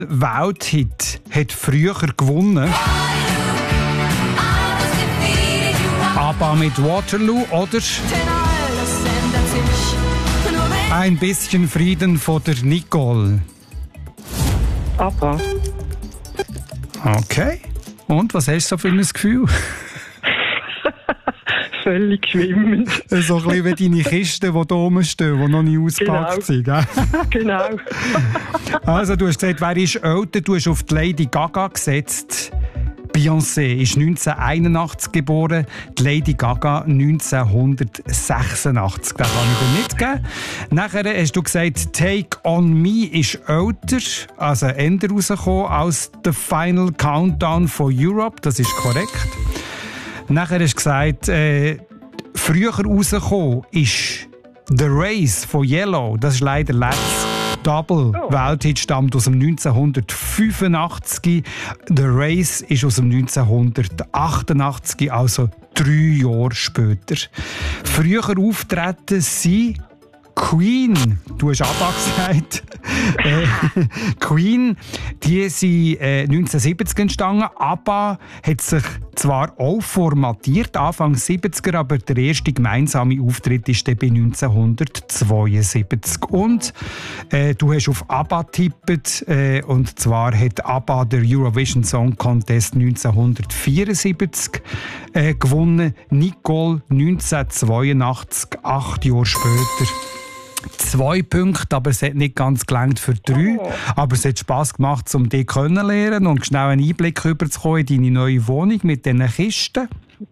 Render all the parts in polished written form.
Welthit hat früher gewonnen? ABBA mit Waterloo oder Ein bisschen Frieden von der Nicole? ABBA. Okay. Und was hast du so für ein Gefühl? Völlig schwimmend. So ein bisschen wie deine Kisten, die da oben stehen, die noch nicht ausgepackt sind. Gell? Genau. Also, du hast gesagt, wer ist älter? Du hast auf die Lady Gaga gesetzt. Beyoncé ist 1981 geboren, die Lady Gaga 1986. Das kann ich dir nicht geben. Nachher hast du gesagt, Take On Me ist älter, also eher rausgekommen als The Final Countdown for Europe. Das ist korrekt. Nachher hast du gesagt, früher rausgekommen ist The Race von Yellow. Das ist leider letztes. Double Welthit stammt aus dem 1985. The Race ist aus dem 1988, also 3 Jahre später. Früher auftreten sie Queen. Du hast ABBA gesagt. Queen, die sind 1970 entstanden. ABBA hat sich zwar auch formatiert, Anfang 70er, aber der erste gemeinsame Auftritt ist dann bei 1972. Und du hast auf ABBA getippt, und zwar hat ABBA den Eurovision Song Contest 1974 gewonnen. Nicole 1982, 8 Jahre später. 2 Punkte, aber es hat nicht ganz gelangt für 3. Aber es hat Spass gemacht, um dich kennenzulernen und schnell einen Einblick zu bekommen in deine neue Wohnung mit diesen Kisten.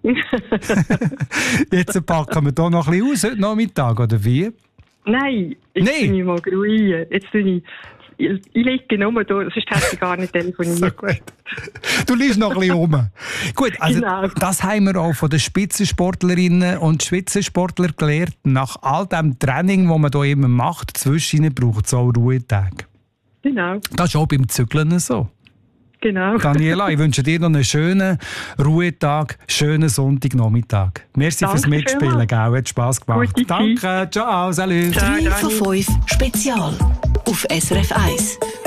Jetzt packen wir hier noch ein bisschen aus heute Nachmittag, oder wie? Nein, jetzt bin ich mal ruhig. Ich liege nur da, sonst hätte ich gar nicht telefoniert. So gut. Du liegst noch ein bisschen rum. Gut, also genau. Das haben wir auch von den Spitzensportlerinnen und Spitzensportlern gelernt. Nach all dem Training, das man hier immer macht, zwischen braucht es auch Ruhetage. Genau. Das ist auch beim Zügeln so. Genau. Daniela, ich wünsche dir noch einen schönen Ruhetag, schönen Sonntagnachmittag. Merci fürs Mitspielen, gell? Hat Spass gemacht. Gute Danke, ciao, salut. 3 von 5 Spezial auf SRF 1.